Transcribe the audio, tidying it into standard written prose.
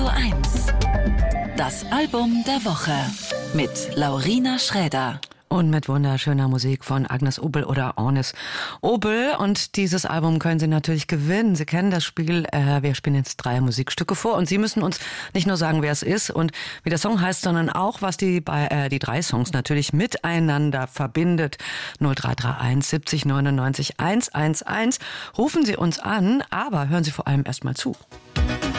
1. Das Album der Woche mit Laurina Schräder. Und mit wunderschöner Musik von Agnes Obel oder Ornis Obel. Und dieses Album können Sie natürlich gewinnen. Sie kennen das Spiel. Wir spielen jetzt 3 Musikstücke vor. Und Sie müssen uns nicht nur sagen, wer es ist und wie der Song heißt, sondern auch, was die 3 Songs natürlich miteinander verbindet. 0331 70 99 111. Rufen Sie uns an, aber hören Sie vor allem erstmal zu.